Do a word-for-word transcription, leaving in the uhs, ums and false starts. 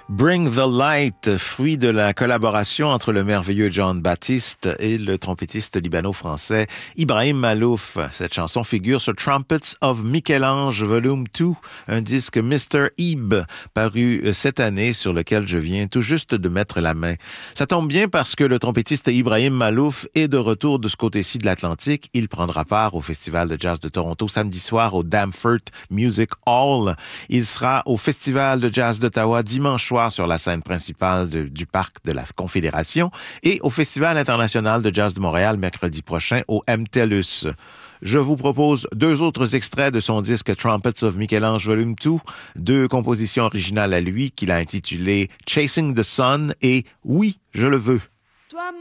Bring the Light, fruit de la collaboration entre le merveilleux Jon Batiste et le trompettiste libano-français Ibrahim Malouf. Cette chanson figure sur Trumpets of Michel-Ange Volume deux, un disque mister Ib paru cette année sur lequel je viens tout juste de mettre la main. Ça tombe bien parce que le trompettiste Ibrahim Malouf est de retour de ce côté-ci de l'Atlantique. Il prendra part au Festival de jazz de Toronto samedi soir au Danforth Music Hall. Il sera au Festival de jazz d'Ottawa dimanche soir sur la scène principale de, du Parc de la Confédération et au Festival international de jazz de Montréal mercredi prochain au M T E L U S. Je vous propose deux autres extraits de son disque Trumpets of Michel-Ange Volume deux, deux compositions originales à lui qu'il a intitulées Chasing the Sun et Oui, je le veux.